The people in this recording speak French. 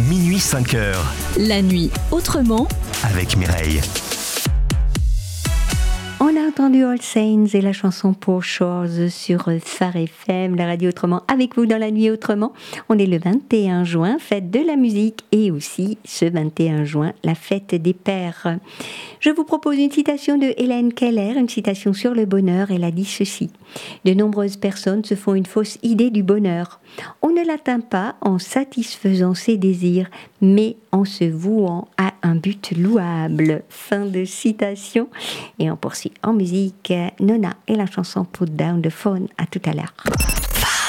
minuit 5h. La nuit autrement Avec Mireille. On a entendu All Saints et la chanson Poor Shores sur Phare FM, la radio autrement, avec vous dans la nuit autrement. On est le 21 juin, fête de la musique, et aussi ce 21 juin, la fête des pères. Je vous propose une citation de Hélène Keller, une citation sur le bonheur. Elle a dit ceci: de nombreuses personnes se font une fausse idée du bonheur. On ne l'atteint pas en satisfaisant ses désirs, mais en se vouant à un but louable. Fin de citation. Et on poursuit en musique, Nona et la chanson Put Down the Phone. À tout à l'heure.